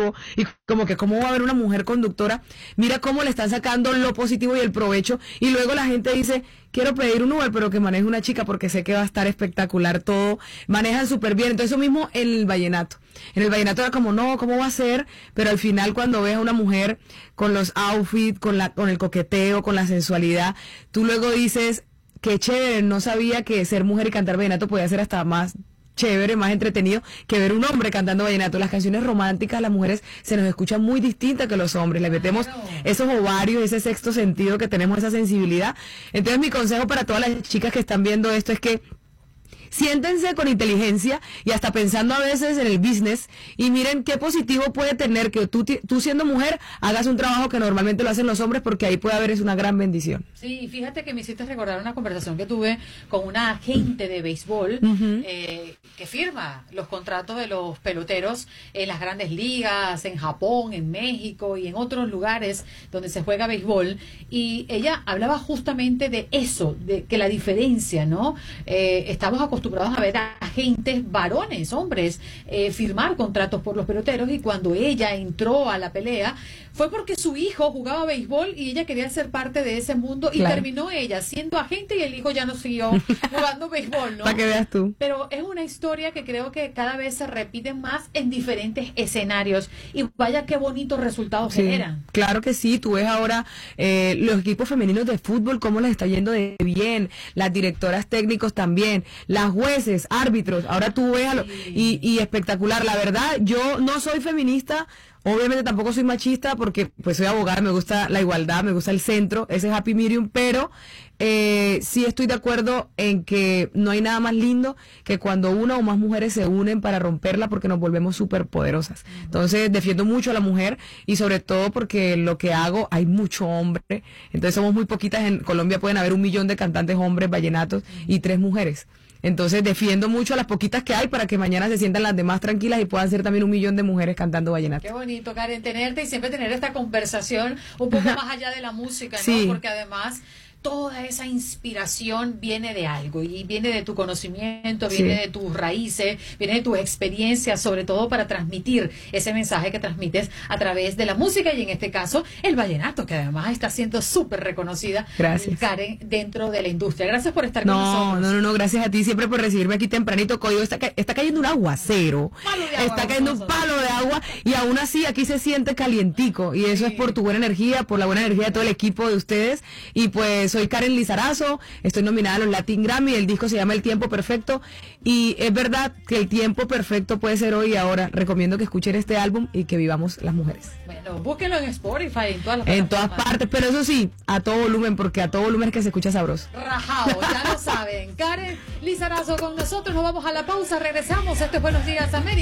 positivo, y como que cómo va a haber una mujer conductora, mira cómo le están sacando lo positivo y el provecho, y luego la gente dice, quiero pedir un Uber, pero que maneje una chica porque sé que va a estar espectacular todo, manejan súper bien. Entonces eso mismo en el vallenato. En el vallenato era como, no, ¿cómo va a ser? Pero al final cuando ves a una mujer con los outfits, con el coqueteo, con la sensualidad, tú luego dices, qué chévere, no sabía que ser mujer y cantar vallenato podía ser hasta más chévere, más entretenido que ver un hombre cantando vallenato. Las canciones románticas, las mujeres se nos escuchan muy distintas que los hombres, le metemos esos ovarios, ese sexto sentido que tenemos, esa sensibilidad. Entonces mi consejo para todas las chicas que están viendo esto es que siéntense con inteligencia y hasta pensando a veces en el business y miren qué positivo puede tener que tú siendo mujer hagas un trabajo que normalmente lo hacen los hombres, porque ahí puede haber es una gran bendición. Sí, fíjate que me hiciste recordar una conversación que tuve con una agente de béisbol que firma los contratos de los peloteros en las grandes ligas, en Japón, en México y en otros lugares donde se juega béisbol, y ella hablaba justamente de eso, de que la diferencia, ¿no? Estamos acostumbrados a ver a agentes varones, hombres, firmar contratos por los peloteros, y cuando ella entró a la pelea fue porque su hijo jugaba béisbol y ella quería ser parte de ese mundo, y terminó ella siendo agente y el hijo ya no siguió jugando béisbol, ¿no? Para que veas tú. Pero es una historia que creo que cada vez se repite más en diferentes escenarios, y vaya qué bonitos resultados generan. Claro que sí, tú ves ahora los equipos femeninos de fútbol, cómo les está yendo de bien, las directoras técnicos también, las jueces, árbitros, ahora tú ves y espectacular. La verdad, yo no soy feminista, obviamente tampoco soy machista, porque pues soy abogada, me gusta la igualdad, me gusta el centro, ese es happy medium, pero sí estoy de acuerdo en que no hay nada más lindo que cuando una o más mujeres se unen para romperla, porque nos volvemos súper poderosas. Entonces defiendo mucho a la mujer, y sobre todo porque lo que hago, hay mucho hombre, entonces somos muy poquitas. En Colombia pueden haber 1 millón de cantantes hombres vallenatos y 3 mujeres. Entonces defiendo mucho a las poquitas que hay para que mañana se sientan las demás tranquilas y puedan ser también 1 millón de mujeres cantando vallenato. Qué bonito, Karen, tenerte y siempre tener esta conversación un poco más allá de la música, ¿no? Porque además toda esa inspiración viene de algo, y viene de tu conocimiento, viene de tus raíces, viene de tus experiencias, sobre todo para transmitir ese mensaje que transmites a través de la música, y en este caso el vallenato, que además está siendo súper reconocida, Karen, dentro de la industria. Gracias por estar con nosotros. No, gracias a ti siempre por recibirme aquí tempranito. Código, está cayendo un aguacero, está cayendo un palo de agua, y aún así aquí se siente calientico, y eso es por tu buena energía, por la buena energía de todo el equipo de ustedes. Y pues soy Karen Lizarazo, estoy nominada a los Latin Grammy, el disco se llama El Tiempo Perfecto, y es verdad que el tiempo perfecto puede ser hoy y ahora. Recomiendo que escuchen este álbum y que vivamos las mujeres. Bueno, búsquenlo en Spotify, en todas las plataformas. En todas partes, pero eso sí, a todo volumen, porque a todo volumen es que se escucha sabroso. Rajao, ya lo saben. Karen Lizarazo con nosotros, nos vamos a la pausa, regresamos. Esto es Buenos Días América.